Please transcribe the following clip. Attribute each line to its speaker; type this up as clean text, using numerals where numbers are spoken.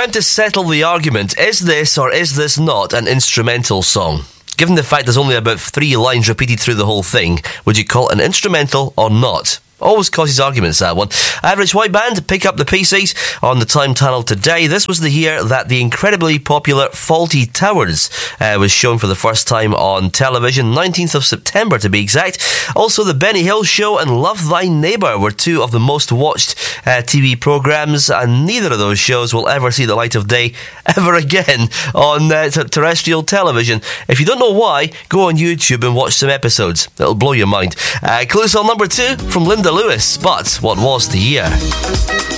Speaker 1: time to settle the argument. Is this or is this not an instrumental song? Given the fact there's only about 3 lines repeated through the whole thing, would you call it an instrumental or not? Always causes arguments, that one. Average White Band pick up the pieces on the Time Tunnel today. This was the year that the incredibly popular Fawlty Towers was shown for the first time on television, 19th of September to be exact. Also, The Benny Hill Show and Love Thy Neighbour were 2 of the most watched TV programmes, and neither of those shows will ever see the light of day ever again on terrestrial television. If you don't know why, go on YouTube and watch some episodes. It'll blow your mind. Clue song number 2 from Linda Lewis, But What Was the Year?